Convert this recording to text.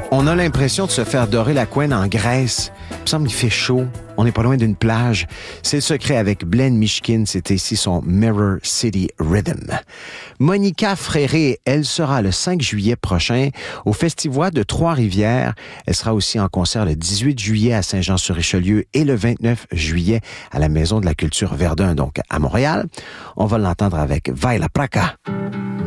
On a l'impression de se faire dorer la couenne en Grèce. Il me semble qu'il fait chaud. On n'est pas loin d'une plage. C'est le secret avec Blaine Mishkin. C'était ici son Mirror City Rhythm. Monica Fréré, elle sera le 5 juillet prochain au Festivois de Trois-Rivières. Elle sera aussi en concert le 18 juillet à Saint-Jean-sur-Richelieu et le 29 juillet à la Maison de la Culture Verdun, donc à Montréal. On va l'entendre avec Vai la Praca.